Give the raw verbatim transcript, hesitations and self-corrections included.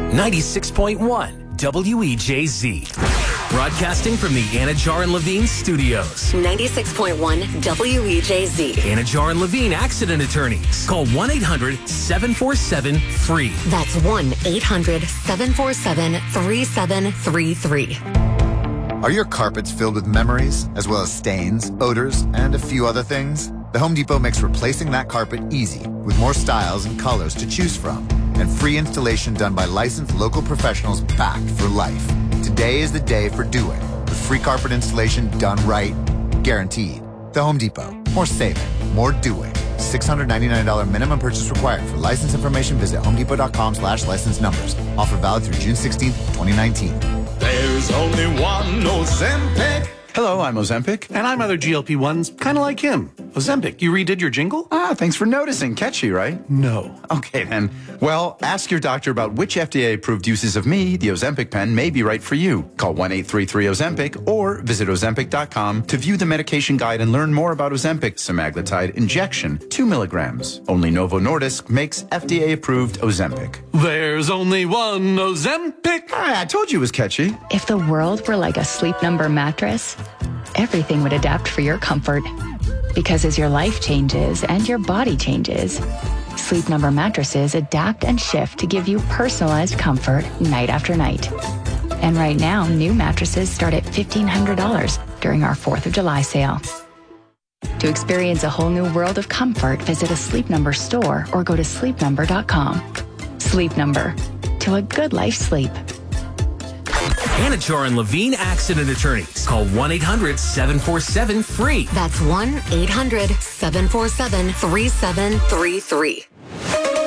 ninety-six point one W E J Z. Broadcasting from the Anajar and Levine studios. ninety-six point one W E J Z. Anajar and Levine Accident Attorneys. Call one eight hundred seven four seven FREE. That's one eight hundred seven four seven three seven three three. Are your carpets filled with memories, as well as stains, odors, and a few other things? The Home Depot makes replacing that carpet easy, with more styles and colors to choose from, and free installation done by licensed local professionals backed for life. Today is the day for doing, with free carpet installation done right, guaranteed. The Home Depot. More saving, more doing. six hundred ninety-nine dollars minimum purchase required. For license information, visit homedepot.com slash license numbers. Offer valid through June sixteenth, twenty nineteen. There's only one Ozempic. Hello, I'm Ozempic. And I'm other G L P ones, kind of like him. Ozempic, you redid your jingle? Ah, thanks for noticing. Catchy, right? No. Okay, then. Well, ask your doctor about which F D A-approved uses of me, the Ozempic pen, may be right for you. Call one eight three three Ozempic or visit ozempic dot com to view the medication guide and learn more about Ozempic semaglutide injection, two milligrams. Only Novo Nordisk makes F D A-approved Ozempic. There's only one Ozempic. Ah, I told you it was catchy. If the world were like a Sleep Number mattress, everything would adapt for your comfort. Because as your life changes and your body changes, Sleep Number mattresses adapt and shift to give you personalized comfort night after night. And right now, new mattresses start at fifteen hundred dollars during our fourth of July sale. To experience a whole new world of comfort, visit a Sleep Number store or go to sleep number dot com. Sleep Number. To a good life sleep. Anajar and Levine Accident Attorneys. Call one eight hundred seven four seven FREE. That's one eight hundred seven four seven three seven three three.